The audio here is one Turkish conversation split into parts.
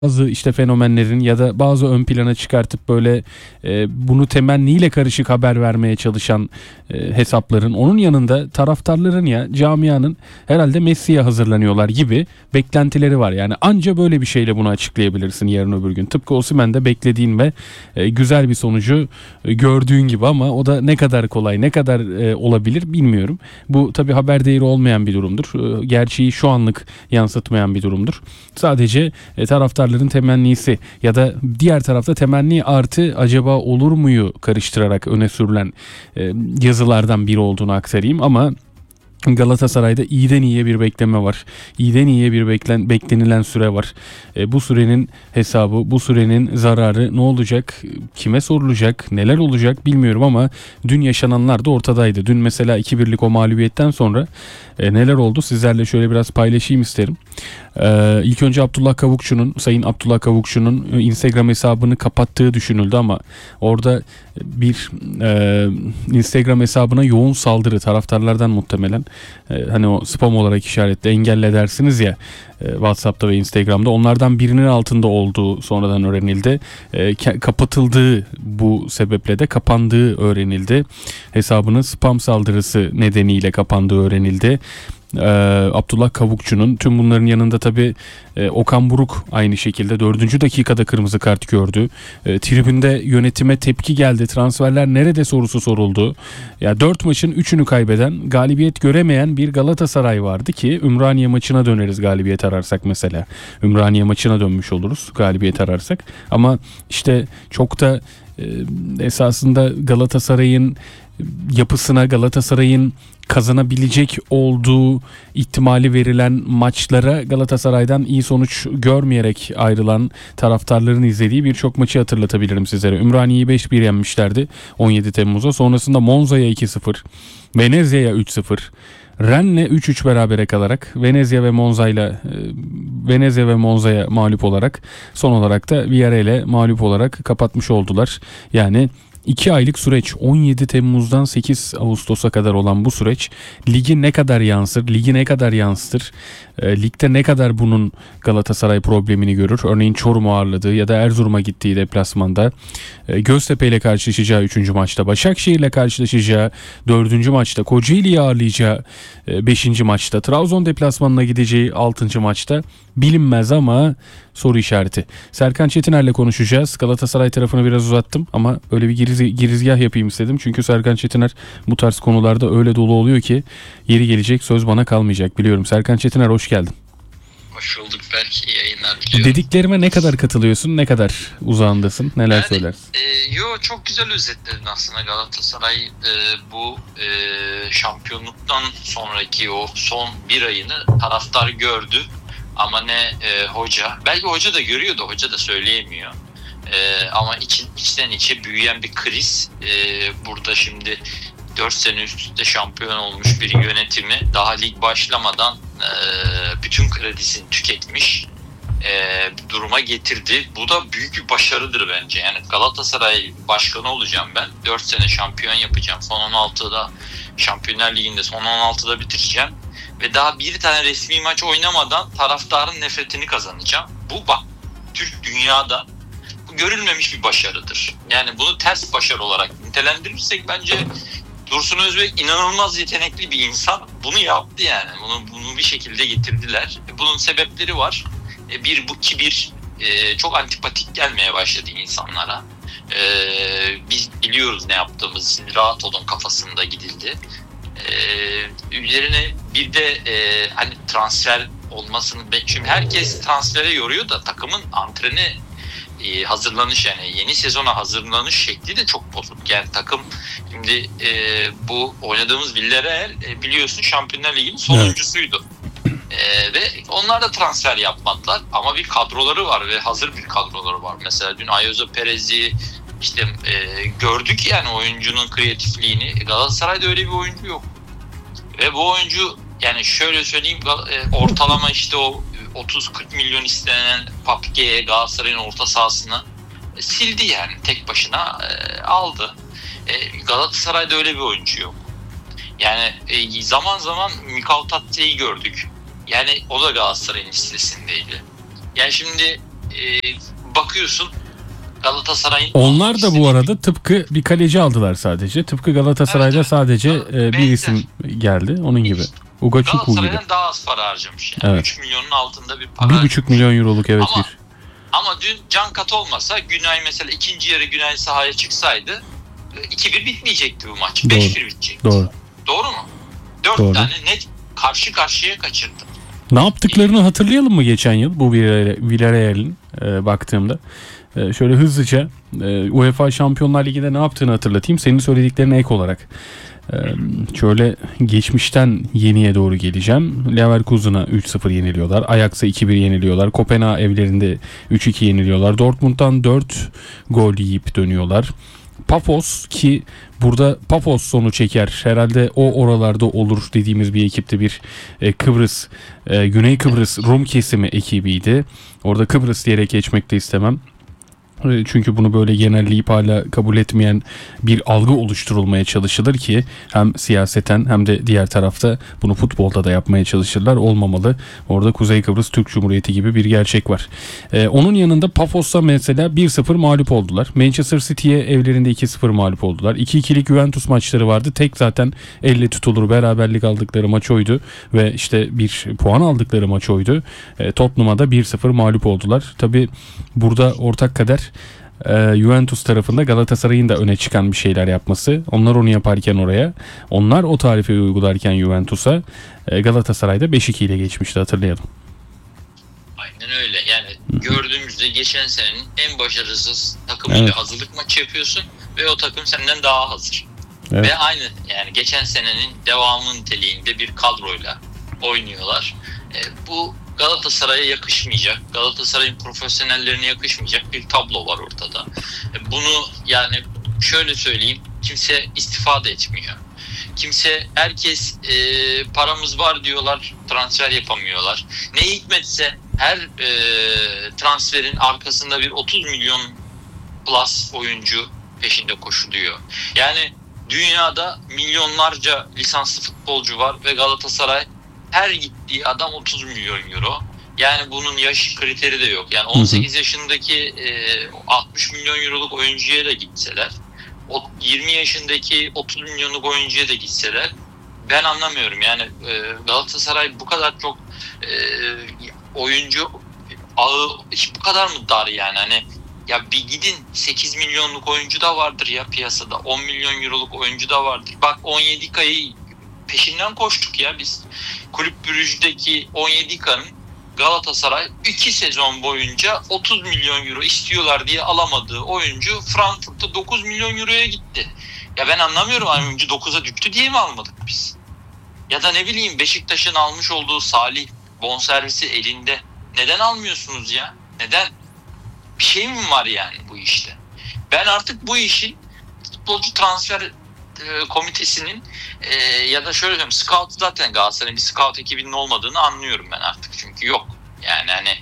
bazı işte fenomenlerin ya da bazı ön plana çıkartıp böyle bunu temenniyle karışık haber vermeye çalışan hesapların, onun yanında taraftarların ya camianın herhalde Messi'ye hazırlanıyorlar gibi beklentileri var. Yani anca böyle bir şeyle bunu açıklayabilirsin yarın öbür gün. Tıpkı Osimhen'de beklediğin ve güzel bir sonucu gördüğün gibi, ama o da ne kadar kolay, ne kadar olabilir bilmiyorum. Bu tabii haber değeri olmayan bir durumdur. Gerçeği şu anlık yansıtmayan bir durumdur. Sadece taraftarların temennisi ya da diğer tarafta temenni artı acaba olur muyu karıştırarak öne sürülen yazılardan biri olduğunu aktarayım. Ama Galatasaray'da iyiden iyiye bir bekleme var. İyiden iyiye bir beklenilen süre var. Bu sürenin hesabı, bu sürenin zararı ne olacak? Kime sorulacak? Neler olacak bilmiyorum, ama dün yaşananlar da ortadaydı. Dün mesela 2-1'lik o mağlubiyetten sonra neler oldu? Sizlerle şöyle biraz paylaşayım isterim. İlk önce Sayın Abdullah Kavukçu'nun Instagram hesabını kapattığı düşünüldü, ama orada bir Instagram hesabına yoğun saldırı taraftarlardan muhtemelen, hani o spam olarak işaretli engelle dersiniz ya WhatsApp'ta ve Instagram'da, onlardan birinin altında olduğu sonradan öğrenildi. Kapatıldığı, bu sebeple de kapandığı öğrenildi. Hesabının spam saldırısı nedeniyle kapandığı öğrenildi. Abdullah Kavukçu'nun, tüm bunların yanında tabii Okan Buruk aynı şekilde 4. dakikada kırmızı kart gördü. Tribünde yönetime tepki geldi. Transferler nerede sorusu soruldu. Ya 4 maçın 3'ünü kaybeden, galibiyet göremeyen bir Galatasaray vardı ki Ümraniye maçına döneriz galibiyet ararsak mesela. Ümraniye maçına dönmüş oluruz galibiyet ararsak. Ama işte çok da esasında Galatasaray'ın yapısına, Galatasaray'ın kazanabilecek olduğu ihtimali verilen maçlara Galatasaray'dan iyi sonuç görmeyerek ayrılan taraftarların izlediği birçok maçı hatırlatabilirim sizlere. Ümraniye'yi 5-1 yenmişlerdi 17 Temmuz'a. Sonrasında Monza'ya 2-0, Venezia'ya 3-0, Rennes'le 3-3 berabere kalarak Venezia ve Monza'ya mağlup olarak, son olarak da Villarreal'e mağlup olarak kapatmış oldular. Yani 2 aylık süreç, 17 Temmuz'dan 8 Ağustos'a kadar olan bu süreç ligi ne kadar yansıtır, ligde ne kadar bunun Galatasaray problemini görür. Örneğin Çorum'u ağırladığı ya da Erzurum'a gittiği deplasmanda, Göztepe ile karşılaşacağı 3. maçta, Başakşehir ile karşılaşacağı 4. maçta, Kocaeli'yi ağırlayacağı 5. maçta, Trabzon deplasmanına gideceği 6. maçta bilinmez, ama soru işareti. Serkan Çetiner'le konuşacağız. Galatasaray tarafını biraz uzattım ama öyle bir girizgah yapayım istedim. Çünkü Serkan Çetiner bu tarz konularda öyle dolu oluyor ki yeri gelecek söz bana kalmayacak, biliyorum. Serkan Çetiner, hoş geldin. Hoş bulduk, belki iyi yayınlar diliyorum. Dediklerime ne kadar katılıyorsun, ne kadar uzağındasın, neler söylersin? Çok güzel özetledin aslında. Galatasaray bu şampiyonluktan sonraki o son bir ayını taraftar gördü. Ama ne hoca, belki hoca da görüyordu, hoca da söyleyemiyor. Ama içten içe büyüyen bir kriz. Burada şimdi 4 sene üst üste şampiyon olmuş bir yönetimi daha lig başlamadan bütün kredisini tüketmiş duruma getirdi. Bu da büyük bir başarıdır bence. Yani Galatasaray başkanı olacağım ben. 4 sene şampiyon yapacağım. Son 16'da Şampiyonlar Ligi'nde son 16'da bitireceğim. Ve daha bir tane resmi maç oynamadan taraftarın nefretini kazanacağım. Bu bak, Türk dünyada bu görülmemiş bir başarıdır. Yani bunu ters başarı olarak nitelendirirsek bence Dursun Özbek inanılmaz yetenekli bir insan. Bunu yaptı yani. Bunu bir şekilde getirdiler. Bunun sebepleri var. Bu kibir çok antipatik gelmeye başladı insanlara. Biz biliyoruz ne yaptığımız, rahat olun kafasında gidildi. Üzerine bir de hani transfer olmasını, şimdi herkes transfere yoruyor da takımın antrene hazırlanış, yani yeni sezona hazırlanış şekli de çok bozuk. Yani takım şimdi bu oynadığımız Villarreal biliyorsun Şampiyonlar Ligi'nin sonuncusuydu. Ve onlar da transfer yapmadılar ama bir kadroları var ve hazır bir kadroları var. Mesela dün Ayozo Perez'i işte gördük, yani oyuncunun kreatifliğini. Galatasaray'da öyle bir oyuncu yok. Ve bu oyuncu, yani şöyle söyleyeyim, ortalama işte o 30-40 milyon istenen Papique'ye Galatasaray'ın orta sahasını sildi, yani tek başına aldı. Galatasaray'da öyle bir oyuncu yok. Yani zaman zaman Mikal Tatlı'yı gördük. Yani o da Galatasaray'ın listesindeydi. Yani şimdi bakıyorsun Galatasaray'ın... Onlar da bu arada tıpkı bir kaleci aldılar sadece. Tıpkı Galatasaray'da Evet. sadece bir Benzer. isim geldi. Onun gibi. Ugo Chukwu gibi. Galatasaray'dan daha az para harcamış. Yani. Evet. 3 milyonun altında bir para. 1,5 milyon euroluk evet Ama- bir. Ama dün can kat olmasa Günay mesela ikinci yarı Günay sahaya çıksaydı 2-1 bitmeyecekti bu maç. Doğru. 5-1 bitecekti. Doğru. Doğru mu? 4 Doğru. tane net karşı karşıya kaçırdı. Ne yaptıklarını hatırlayalım mı geçen yıl bu Villarreal'in baktığımda? Şöyle hızlıca UEFA Şampiyonlar Ligi'nde ne yaptığını hatırlatayım. Senin söylediklerine ek olarak. Şöyle geçmişten yeniye doğru geleceğim. Leverkusen'a 3-0 yeniliyorlar. Ajax'a 2-1 yeniliyorlar. Kopenhag evlerinde 3-2 yeniliyorlar. Dortmund'dan 4 gol yiyip dönüyorlar. Pafos, ki burada Pafos sonu çeker. Herhalde o oralarda olur dediğimiz bir ekipte bir Kıbrıs, Güney Kıbrıs Rum kesimi ekibiydi. Orada Kıbrıs diyerek geçmek de istemem. Çünkü bunu böyle genelleyip hala kabul etmeyen bir algı oluşturulmaya çalışılır ki hem siyaseten hem de diğer tarafta bunu futbolda da yapmaya çalışırlar. Olmamalı. Orada Kuzey Kıbrıs Türk Cumhuriyeti gibi bir gerçek var. Onun yanında Pafos'ta mesela 1-0 mağlup oldular. Manchester City'ye evlerinde 2-0 mağlup oldular. 2-2'lik Juventus maçları vardı. Tek zaten elle tutulur beraberlik aldıkları maç oydu ve işte bir puan aldıkları maç oydu. Tottenham'a da 1-0 mağlup oldular. Tabi burada ortak kader Juventus tarafında Galatasaray'ın da öne çıkan bir şeyler yapması. Onlar onu yaparken oraya, onlar o tarifi uygularken Juventus'a Galatasaray'da 5-2 ile geçmişti, hatırlayalım. Aynen öyle. Yani gördüğümüzde geçen senenin en başarısız takımıyla Evet. hazırlık maçı yapıyorsun ve o takım senden daha hazır. Evet. Ve aynı yani geçen senenin devamı niteliğinde bir kadroyla oynuyorlar. Bu Galatasaray'a yakışmayacak, Galatasaray'ın profesyonellerine yakışmayacak bir tablo var ortada. Bunu yani şöyle söyleyeyim, kimse istifade etmiyor. Herkes paramız var diyorlar, transfer yapamıyorlar. Ne hikmetse her transferin arkasında bir 30 milyon plus oyuncu peşinde koşuluyor. Yani dünyada milyonlarca lisanslı futbolcu var ve Galatasaray her gittiği adam 30 milyon euro. Yani bunun yaş kriteri de yok. Yani 18 yaşındaki 60 milyon euroluk oyuncuya da gitseler, 20 yaşındaki 30 milyonluk oyuncuya da gitseler ben anlamıyorum. Yani Galatasaray bu kadar çok oyuncu ağı bu kadar mı dar yani? Hani ya bir gidin, 8 milyonluk oyuncu da vardır ya piyasada. 10 milyon euroluk oyuncu da vardır. Bak 17 kayı peşinden koştuk ya biz. Kulüp Brugge'deki 17K'nın Galatasaray 2 sezon boyunca 30 milyon euro istiyorlar diye alamadığı oyuncu Frankfurt'ta 9 milyon euroya gitti. Ya ben anlamıyorum, oyuncu 9'a düştü diye mi almadık biz? Ya da ne bileyim Beşiktaş'ın almış olduğu Salih bonservisi elinde. Neden almıyorsunuz ya? Neden? Bir şey mi var yani bu işte? Ben artık bu işin futbolcu transfer komitesinin ya da şöyle söyleyeyim, scout zaten Galatasaray'ın bir scout ekibinin olmadığını anlıyorum ben artık, çünkü yok yani hani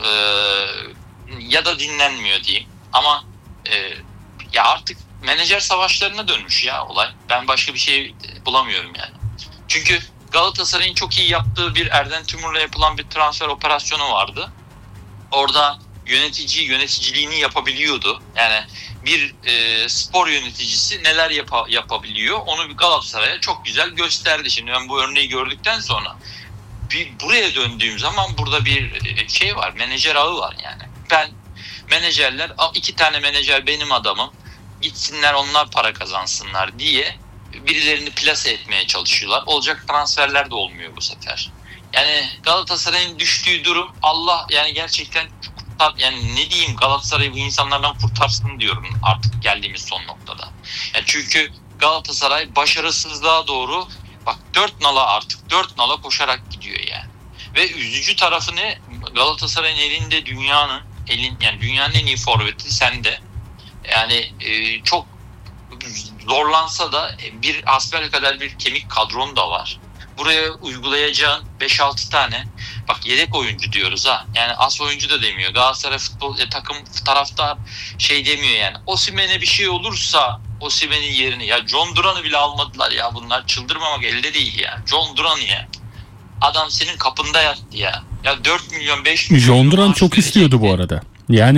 ya da dinlenmiyor diyeyim ama ya artık menajer savaşlarına dönmüş ya olay. Ben başka bir şey bulamıyorum yani. Çünkü Galatasaray'ın çok iyi yaptığı bir Erden Timur'la yapılan bir transfer operasyonu vardı. Orada yöneticiliğini yapabiliyordu. Yani bir spor yöneticisi neler yapabiliyor onu bir Galatasaray'a çok güzel gösterdi. Şimdi ben bu örneği gördükten sonra buraya döndüğüm zaman burada bir şey var, menajer ağı var yani. Ben menajerler, 2 tane menajer benim adamım, gitsinler onlar para kazansınlar diye birilerini plase etmeye çalışıyorlar. Olacak transferler de olmuyor bu sefer. Yani Galatasaray'ın düştüğü durum, Allah yani gerçekten yani ne diyeyim, Galatasaray'ı bu insanlardan kurtarsın diyorum artık geldiğimiz son noktada. Yani çünkü Galatasaray başarısızlığa doğru bak 4 nala koşarak gidiyor yani. Ve üzücü tarafı ne? Galatasaray'ın elinde dünyanın en iyi forveti sende. Yani çok zorlansa da bir hasbelkader bir kemik kadron da var. Buraya uygulayacağın 5-6 tane bak yedek oyuncu diyoruz ha. Yani as oyuncu da demiyor. Galatasaray futbol takım taraftar şey demiyor yani. Osimhen'e bir şey olursa Osimhen'in yerini, ya John Duran'ı bile almadılar ya, bunlar çıldırmamak elde değil ya. John Duran ya. Adam senin kapında yattı ya. Ya 4 milyon 5 milyon. John Duran çok istiyordu bu arada. Yani